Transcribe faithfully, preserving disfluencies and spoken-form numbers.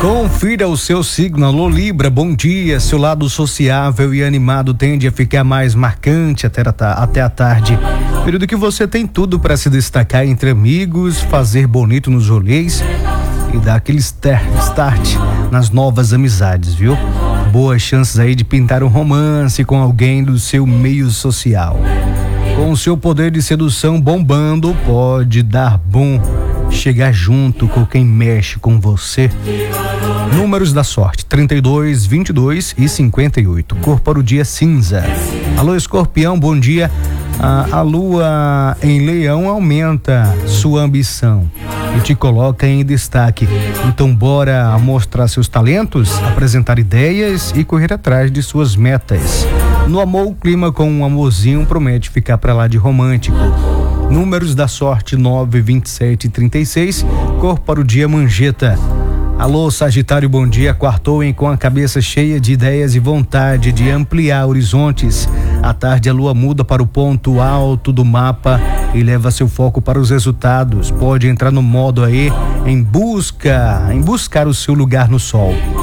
Confira o seu signo. Alô Libra, bom dia. Seu lado sociável e animado tende a ficar mais marcante até a, até a tarde. Período que você tem tudo para se destacar entre amigos, fazer bonito nos rolês e dar aquele start nas novas amizades, viu? Boas chances aí de pintar um romance com alguém do seu meio social. Com o seu poder de sedução bombando, pode dar bom chegar junto com quem mexe com você. Números da sorte: trinta e dois, vinte e dois e cinquenta e oito. Cor para o dia cinza. Alô Escorpião, bom dia. A, a lua em Leão aumenta sua ambição e te coloca em destaque. Então bora mostrar seus talentos, apresentar ideias e correr atrás de suas metas. No amor, o clima com um amorzinho promete ficar pra lá de romântico. Números da sorte: nove, vinte e sete e trinta e seis. Cor para o dia manjeta. Alô Sagitário, bom dia. Quartou-em com a cabeça cheia de ideias e vontade de ampliar horizontes. À tarde a lua muda para o ponto alto do mapa e leva seu foco para os resultados. Pode entrar no modo aí em busca, em buscar o seu lugar no sol.